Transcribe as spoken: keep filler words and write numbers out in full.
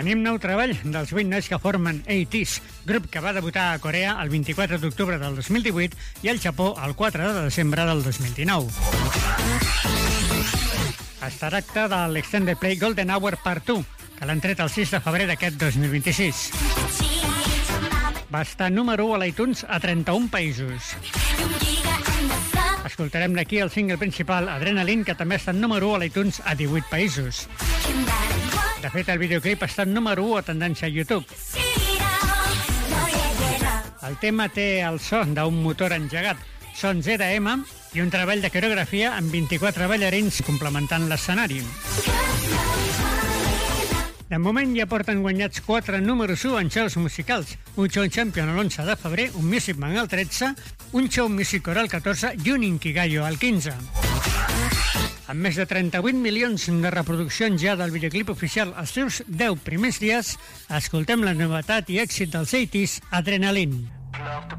Tenim nou treball dels vuit nois que formen A T E S, grup que va debutar a Corea el vint-i-quatre d'octubre del dos mil divuit i al Japó el quatre de desembre del dos mil dinou. Es tracta de l'Extended Play Golden Hour Part dos, que l'han tret el sis de febrer d'aquest dos mil vint-i-sis. Va estar número u a l'iTunes a trenta-un països. Escoltarem d'aquí el single principal, Adrenaline, que també ha estat número u a l'iTunes a divuit països. De fet, el videoclip ha estat número u a tendència a YouTube. El tema té el so d'un motor engegat, son Z M i un treball de coreografia amb vint-i-quatre ballarins complementant l'escenari. De moment ja porten guanyats quatre números u en shows musicals, un show champion l'onze de febrer, un Music Man el tretze, un show musical el catorze i un Inkigayo el quinze. Amb més de trenta-vuit milions de reproduccions ja del videoclip oficial als seus deu primers dies, escoltem la novetat i èxit dels A T E S, Adrenaline.